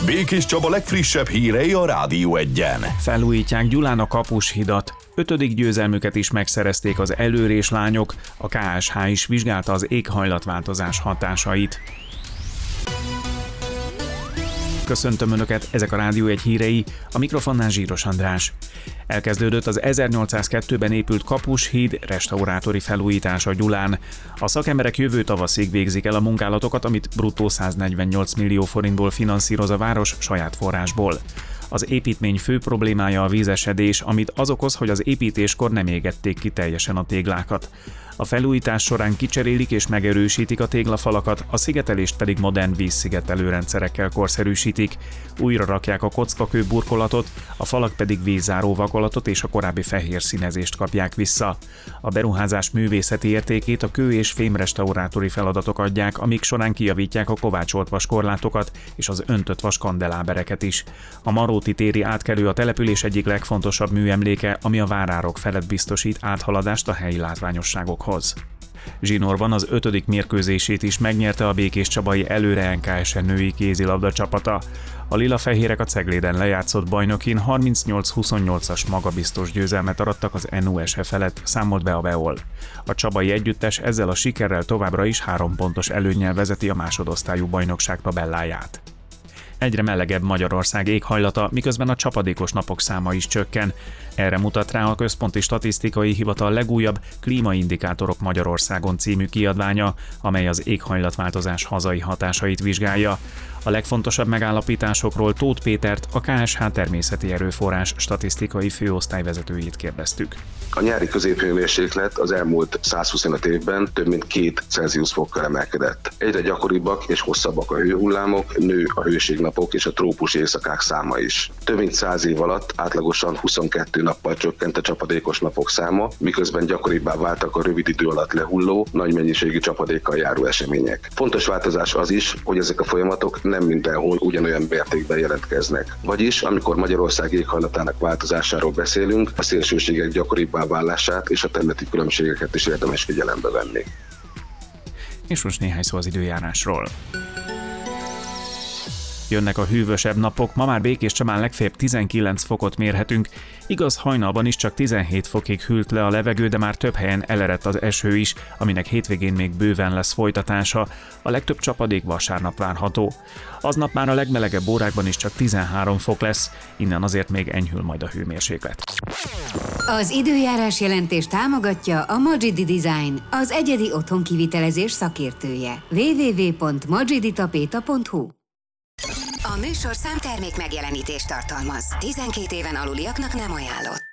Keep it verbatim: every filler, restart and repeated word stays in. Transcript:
Békés Csaba legfrissebb hírei a Rádió Egyen. Felújítják Gyulán a Kapushidat. Ötödik győzelmüket is megszerezték az előrés lányok, a ká es há is vizsgálta az éghajlatváltozás hatásait. Köszöntöm Önöket, ezek a Rádió Egy hírei, a mikrofonnál Zsíros András. Elkezdődött az ezernyolcszázkettőben épült Kapushíd restaurátori felújítása Gyulán. A szakemberek jövő tavaszig végzik el a munkálatokat, amit bruttó száznegyvennyolc millió forintból finanszíroz a város saját forrásból. Az építmény fő problémája a vízesedés, amit az okoz, hogy az építéskor nem égették ki teljesen a téglákat. A felújítás során kicserélik és megerősítik a téglafalakat, a szigetelést pedig modern vízszigetelő rendszerekkel korszerűsítik. Újra rakják a kockakő burkolatot, a falak pedig vízzáró vakolatot és a korábbi fehér színezést kapják vissza. A beruházás művészeti értékét a kő- és fémrestaurátori feladatok adják, amik során kijavítják a kovácsolt vaskorlátokat és az öntött vas kandelábereket is. A Maróti téri átkelő a település egyik legfontosabb műemléke, ami a várárok felett biztosít áthaladást a helyi látványosságokhoz. Zsinórban az ötödik mérkőzését is megnyerte a békéscsabai Előre en ká es női kézilabda csapata. A lila-fehérek a Cegléden lejátszott bajnokin harmincnyolc huszonnyolcas magabiztos győzelmet arattak az en u es e felett, számolt be a Beol. A csabai együttes ezzel a sikerrel továbbra is három pontos előnnyel vezeti a másodosztályú bajnokság tabelláját. Egyre melegebb Magyarország éghajlata, miközben a csapadékos napok száma is csökken. Erre mutat rá a Központi Statisztikai Hivatal legújabb Klímaindikátorok Magyarországon című kiadványa, amely az éghajlatváltozás hazai hatásait vizsgálja. A legfontosabb megállapításokról Tóth Pétert, a ká es há természeti erőforrás statisztikai főosztályvezetőjét kérdeztük. A nyári középhőmérséklet az elmúlt százhuszonöt évben több mint két Celsius fokkal emelkedett. Egyre gyakoribbak és hosszabbak a hőhullámok, nő a hőségnapok és a trópusi éjszakák száma is. Több mint száz év alatt átlagosan huszonkettő nappal csökkent a csapadékos napok száma, miközben gyakoribbá váltak a rövid idő alatt lehulló, nagy mennyiségű csapadékkal járó események. Fontos változás az is, hogy ezek a folyamatok nem mindenhol ugyanolyan mértékben jelentkeznek. Vagyis, amikor Magyarország éghajlatának változásáról beszélünk, a szélsőségek gyakoribbá válását és a területi különbségeket is érdemes figyelembe venni. És most néhány szó az időjárásról. Jönnek a hűvösebb napok, ma már Békéscsabán legfeljebb tizenkilenc fokot mérhetünk, igaz, hajnalban is csak tizenhét fokig hűlt le a levegő, de már több helyen elerett az eső is, aminek hétvégén még bőven lesz folytatása, a legtöbb csapadék vasárnap várható. Aznap már a legmelegebb órákban is csak tizenhárom fok lesz, innen azért még enyhül majd a hőmérséklet. Az időjárás jelentés támogatja a Magidi Design, az egyedi otthonkivitelezés szakértője. double-u double-u double-u pont magiditapéta pont hu. A műsor számtermék megjelenítést tartalmaz. tizenkét éven aluliaknak nem ajánlott.